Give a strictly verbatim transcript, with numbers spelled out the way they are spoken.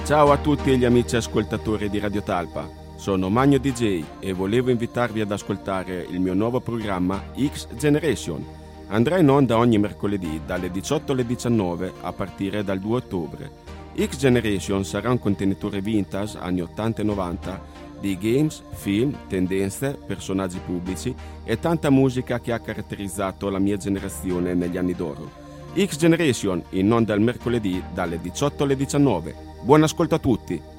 Ciao a tutti gli amici ascoltatori di Radio Talpa, sono Magno D J e volevo invitarvi ad ascoltare il mio nuovo programma X Generation. Andrà in onda ogni mercoledì dalle diciotto alle diciannove a partire dal due ottobre. X Generation sarà un contenitore vintage anni ottanta e novanta di games, film, tendenze, personaggi pubblici e tanta musica che ha caratterizzato la mia generazione negli anni d'oro. X Generation in onda il mercoledì dalle diciotto alle diciannove. Buon ascolto a tutti!